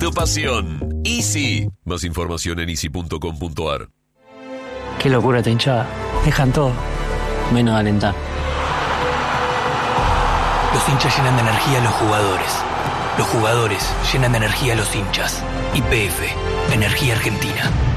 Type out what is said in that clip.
tu pasión. Easy. Más información en easy.com.ar. Qué locura esta hinchada. Dejan todo, menos alentar. Los hinchas llenan de energía a los jugadores. Los jugadores llenan de energía a los hinchas. YPF, Energía Argentina.